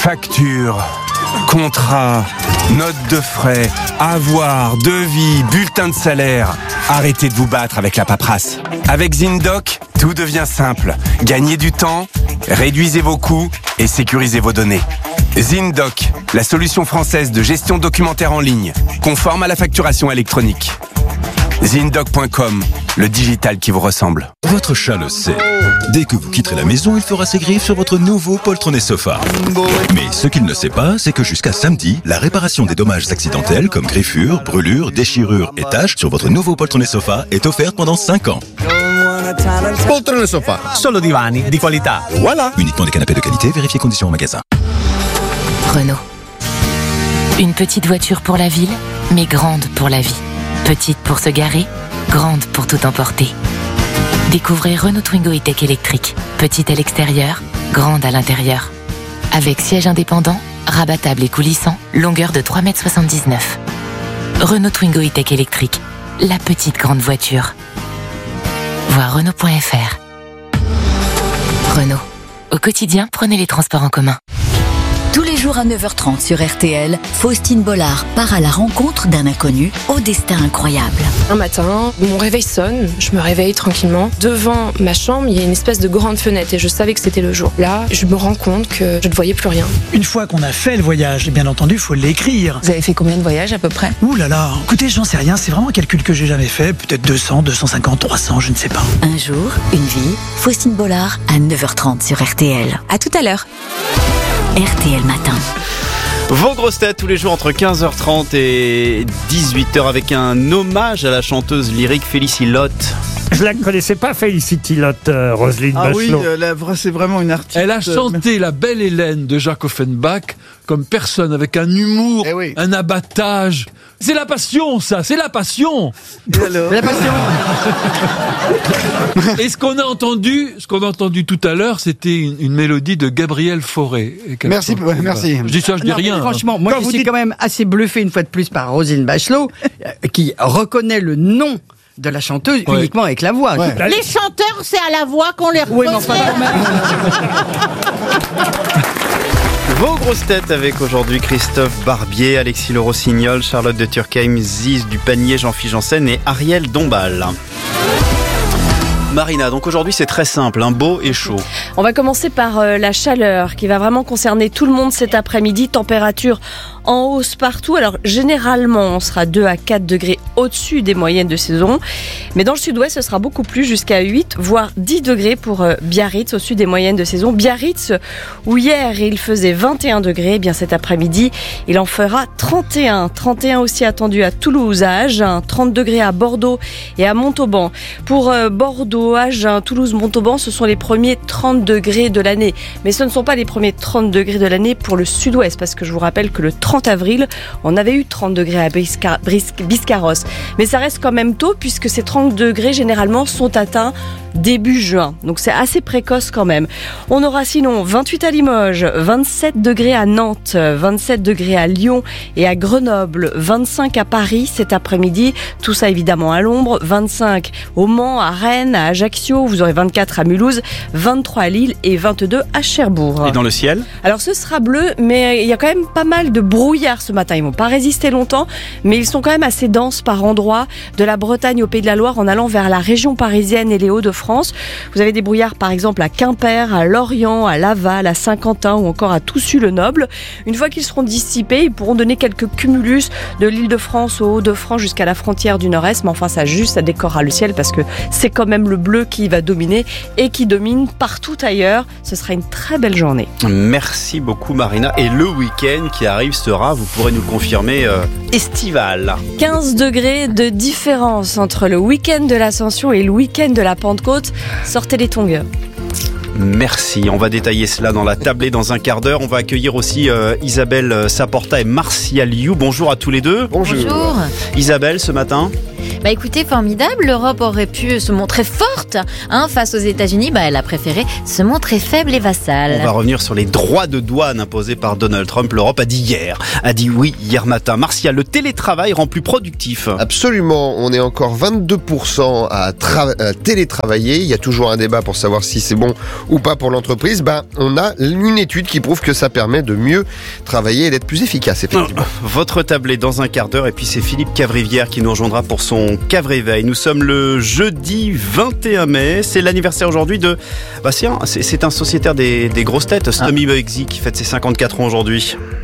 Facture, contrat, note de frais, avoir, devis, bulletin de salaire. Arrêtez de vous battre avec la paperasse. Avec ZinDoc, tout devient simple. Gagnez du temps, réduisez vos coûts et sécurisez vos données. ZinDoc, la solution française de gestion documentaire en ligne, conforme à la facturation électronique. ZinDoc.com, le digital qui vous ressemble. Votre chat le sait. Dès que vous quitterez la maison, il fera ses griffes sur votre nouveau poltronnet sofa. Mais ce qu'il ne sait pas, c'est que jusqu'à samedi, la réparation des dommages accidentels comme griffures, brûlures, déchirures et taches sur votre nouveau poltronnet sofa est offerte pendant 5 ans. Poltrone sofa. Solo divani di qualità. Voilà. Uniquement des canapés de qualité, vérifiez conditions en magasin. Renault. Une petite voiture pour la ville, mais grande pour la vie. Petite pour se garer, grande pour tout emporter. Découvrez Renault Twingo E-Tech électrique. Petite à l'extérieur, grande à l'intérieur. Avec siège indépendant, rabattable et coulissant, longueur de 3,79 m. Renault Twingo E-Tech électrique. La petite grande voiture. Voir Renault.fr. Renault. Au quotidien, prenez les transports en commun. Tous les jours à 9h30 sur RTL, Faustine Bollard part à la rencontre d'un inconnu au destin incroyable. Un matin, mon réveil sonne, je me réveille tranquillement. Devant ma chambre, il y a une espèce de grande fenêtre et je savais que c'était le jour. Là, je me rends compte que je ne voyais plus rien. Une fois qu'on a fait le voyage, bien entendu, il faut l'écrire. Vous avez fait combien de voyages à peu près ? Ouh là là, écoutez, j'en sais rien, c'est vraiment un calcul que j'ai jamais fait. Peut-être 200, 250, 300, je ne sais pas. Un jour, une vie, Faustine Bollard à 9h30 sur RTL. À tout à l'heure. RTL Matin. Vos grosses têtes tous les jours entre 15h30 et 18h avec un hommage à la chanteuse lyrique Félicie Lotte. Je la connaissais pas, Félicity Lotte, Roselyne Bachelot. Oui, c'est vraiment une artiste. Elle a chanté La Belle Hélène de Jacques Offenbach comme personne, avec un humour, un abattage. C'est la passion, ça, c'est la passion. La passion. Et ce qu'on a entendu tout à l'heure, c'était une mélodie de Gabriel Fauré. Merci. Je dis ça, je dis rien. Franchement, moi je suis quand même assez bluffé une fois de plus par Roselyne Bachelot, qui reconnaît le nom de la chanteuse uniquement avec la voix. Ouais. Les chanteurs, c'est à la voix qu'on les reconnaît. Oui, mais enfin, quand même. Vos grosses têtes avec aujourd'hui Christophe Barbier, Alexis Le Rossignol, Charlotte de Turckheim, Ziz du Panier, Jean-Philippe Janssen et Ariel Dombal. Marina, donc aujourd'hui c'est très simple, beau et chaud. On va commencer par la chaleur qui va vraiment concerner tout le monde cet après-midi. Température en hausse partout. Alors généralement on sera 2 à 4 degrés au-dessus des moyennes de saison. Mais dans le sud-ouest ce sera beaucoup plus, jusqu'à 8 voire 10 degrés pour Biarritz, au-dessus des moyennes de saison. Biarritz où hier il faisait 21 degrés, bien cet après-midi il en fera 31. 31 aussi attendu à Toulouse, à Agen, 30 degrés à Bordeaux et à Montauban. Pour Bordeaux, Agen, Toulouse, Montauban, ce sont les premiers 30 degrés de l'année. Mais ce ne sont pas les premiers 30 degrés de l'année pour le sud-ouest, parce que je vous rappelle que le 30 avril, on avait eu 30 degrés à Biscarrosse. Mais ça reste quand même tôt, puisque ces 30 degrés, généralement, sont atteints début juin. Donc c'est assez précoce quand même. On aura sinon 28 à Limoges, 27 degrés à Nantes, 27 degrés à Lyon et à Grenoble, 25 à Paris cet après-midi. Tout ça évidemment à l'ombre. 25 au Mans, à Rennes, à Ajaccio. Vous aurez 24 à Mulhouse, 23 à Lille et 22 à Cherbourg. Et dans le ciel ? Alors ce sera bleu, mais il y a quand même pas mal de brouillard ce matin. Ils vont pas résister longtemps, mais ils sont quand même assez denses par endroits, de la Bretagne au Pays de la Loire en allant vers la région parisienne et les Hauts-de-France. Vous avez des brouillards par exemple à Quimper, à Lorient, à Laval, à Saint-Quentin ou encore à Toussus-le-Noble. Une fois qu'ils seront dissipés, ils pourront donner quelques cumulus de l'Île-de-France au Hauts-de-France jusqu'à la frontière du Nord-Est. Mais enfin ça décorera le ciel, parce que c'est quand même le bleu qui va dominer et qui domine partout ailleurs. Ce sera une très belle journée. Merci beaucoup Marina. Et le week-end qui arrive sera, vous pourrez nous confirmer, estival. 15 degrés de différence entre le week-end de l'Ascension et le week-end de la Pentecôte. Sortez les tongs. Merci, on va détailler cela dans la tablée dans un quart d'heure. On va accueillir aussi Isabelle Saporta et Martial You. Bonjour à tous les deux. Bonjour. Isabelle, ce matin Bah écoutez, formidable, l'Europe aurait pu se montrer forte face aux États-Unis. Elle a préféré se montrer faible et vassale. On va revenir sur les droits de douane imposés par Donald Trump. L'Europe a dit oui hier matin. Martial, le télétravail rend plus productif. Absolument, on est encore 22% à télétravailler. Il y a toujours un débat pour savoir si c'est bon ou pas pour l'entreprise. On a une étude qui prouve que ça permet de mieux travailler et d'être plus efficace, effectivement. Votre tablé dans un quart d'heure, et puis c'est Philippe Cavrivière qui nous rejoindra pour son Cavréveil. Nous sommes le jeudi 21 mai. C'est l'anniversaire aujourd'hui de... c'est un sociétaire des grosses têtes, Stomy Bugsy, qui fête ses 54 ans aujourd'hui.